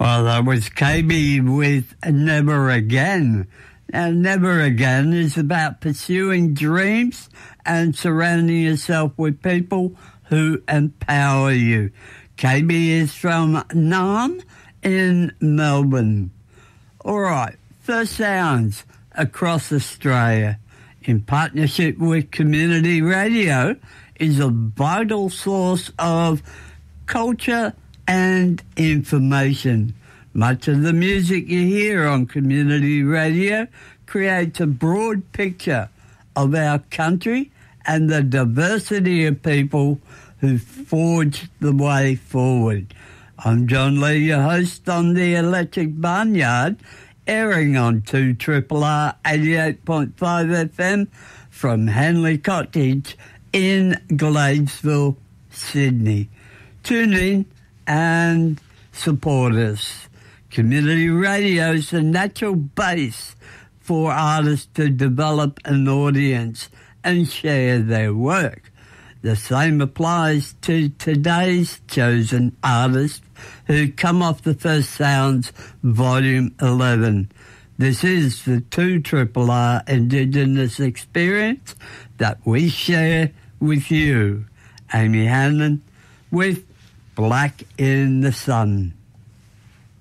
Well, that was KB with Never Again. Now, Never Again is about pursuing dreams and surrounding yourself with people who empower you. KB is from Naarm in Melbourne. All right, First Sounds across Australia, in partnership with Community Radio, is a vital source of culture and information. Much of the music you hear on Community Radio creates a broad picture of our country and the diversity of people who forged the way forward. I'm John Lee, your host on the Electric Barnyard, airing on 2RRR 88.5 FM from Hanley Cottage in Gladesville, Sydney. Tune in and support us. Community radio is a natural base for artists to develop an audience and share their work. The same applies to today's chosen artists who come off the First Sounds Volume 11. This is the 2RRR Indigenous experience that we share with you. Amy Hanlon with Black in the Sun.